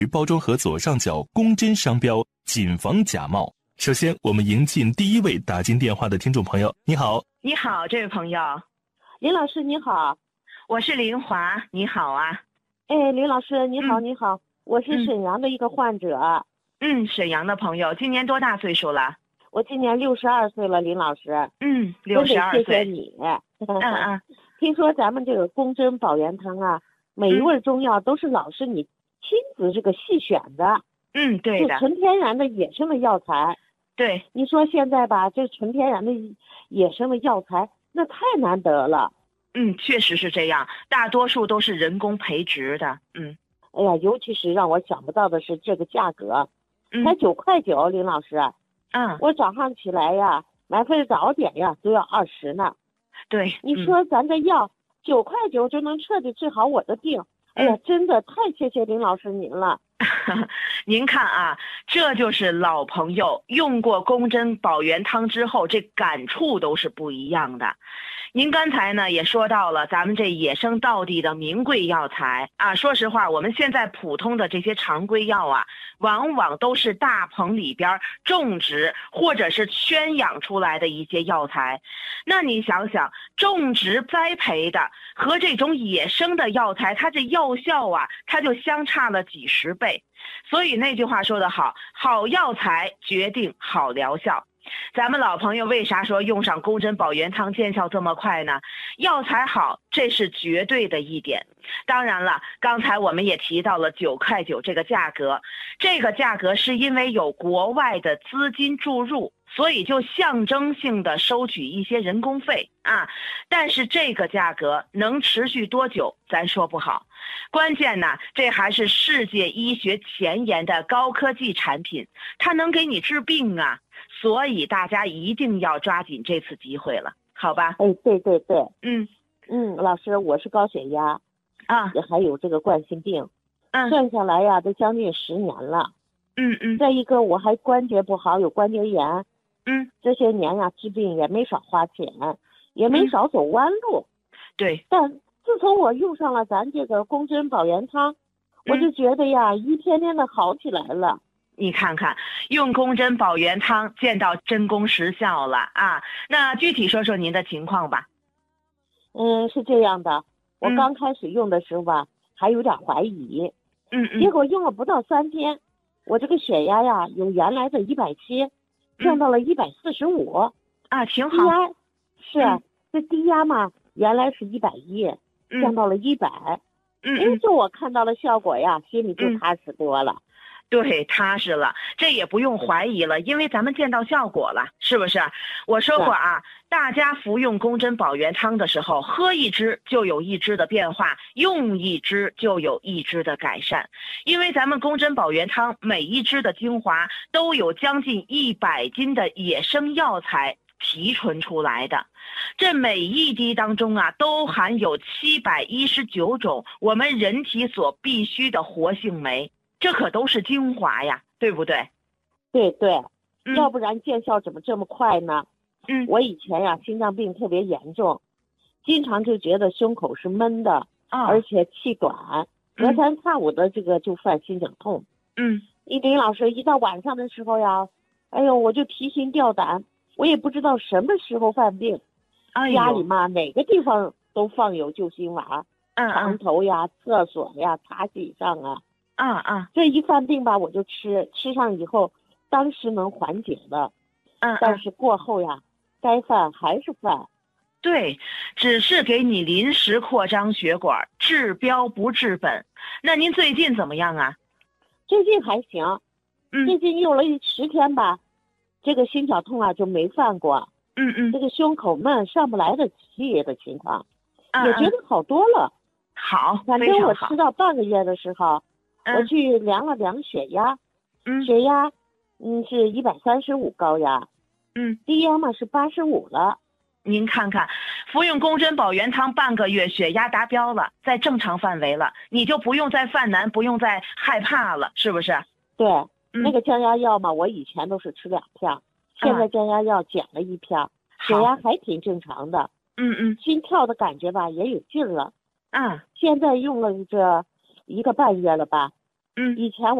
包装盒左上角公真商标，谨防假冒。首先，我们迎进第一位打进电话的听众朋友。你好， 你好，这位朋友， 林老师你好。 我是林华，你好啊。 哎，林老师你好，你好，我是沈阳的一个患者。 沈阳的朋友，今年多大岁数了？ 我今年62岁了，林老师。 62岁。 谢谢你。听说咱们这个公针保元汤啊，每一味中药都是老师你亲自这个细选的。 对的。 是纯天然的野生的药材。 对。 你说现在吧，这纯天然的野生的药材，那太难得了。 确实是这样，大多数都是人工培植的。 哎呀，尤其是让我想不到的是这个价格，才9.9块，林老师。我早上起来呀，买份早点呀，都要20呢。 对。 你说咱这药9.9就能彻底治好我的病，哎呀，真的太谢谢林老师您了。 您看啊，这就是老朋友用过公针保元汤之后，这感触都是不一样的。您刚才呢也说到了咱们这野生道地的名贵药材啊，说实话，我们现在普通的这些常规药啊，往往都是大棚里边种植或者是圈养出来的一些药材。那你想想，种植栽培的和这种野生的药材，它这药效啊，它就相差了几十倍。所以那句话说得好，好药材决定好疗效。咱们老朋友为啥说用上公针保元汤见效这么快呢？药材好，这是绝对的一点。当然了，刚才我们也提到了9.9这个价格，这个价格是因为有国外的资金注入，所以就象征性的收取一些人工费啊。但是这个价格能持续多久，咱说不好。关键呢，这还是世界医学前沿的高科技产品，它能给你治病啊。所以大家一定要抓紧这次机会了，好吧？ 哎，对。老师，我是高血压啊， 还有这个冠心病，算下来呀，都将近10年了。再一个我还关节不好，有关节炎。这些年呀，治病也没少花钱，也没少走弯路。 对。 但自从我用上了咱这个公针保元汤，我就觉得呀，一天天的好起来了。 你看看，用公针保元汤见到真功实效了啊！那具体说说您的情况吧。 是这样的，我刚开始用的时候吧，还有点怀疑。结果用了不到3天，我这个血压呀，由原来的170降到了145。 挺好。 低压是这低压嘛，原来是110，降到了100。就我看到了效果呀，心里就踏实多了。 对，踏实了，这也不用怀疑了，因为咱们见到效果了，是不是？我说过啊，大家服用公针保元汤的时候，喝一支就有一支的变化，用一支就有一支的改善。因为咱们公针保元汤每一支的精华都有将近100斤的野生药材提纯出来的，这每一滴当中啊，都含有719种我们人体所必需的活性酶。这可都是精华呀，对不对？ 对，要不然见效怎么这么快呢？我以前呀，心脏病特别严重，经常就觉得胸口是闷的，而且气短，隔3差5的这个就犯心绞痛。林老师一到晚上的时候呀，哎呦，我就提心吊胆，我也不知道什么时候犯病。家里嘛，哪个地方都放有救心丸，床头呀、厕所呀、茶几上啊。这一犯病吧，我就吃上以后，当时能缓解的。但是过后呀，该犯还是犯。 对，只是给你临时扩张血管，治标不治本。那您最近怎么样啊？ 最近还行，最近用了10天吧，这个心绞痛啊就没犯过。这个胸口闷上不来的气的情况，也觉得好多了。 好， 反正我吃到半个月的时候。我去量了血压，血压是135高压，低压嘛是85了。 您看看，服用公针保元汤半个月，血压达标了，在正常范围了，你就不用再犯难，不用再害怕了，是不是？ 对，那个降压药嘛，我以前都是吃2片，现在降压药减了1片，血压还挺正常的。心跳的感觉吧也有劲了。现在用了这1个半月了吧， 以前我